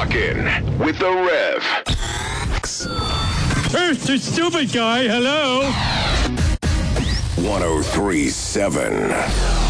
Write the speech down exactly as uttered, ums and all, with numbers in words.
Rockin' with the Rev. Who's the stupid guy? Hello? one oh three point seven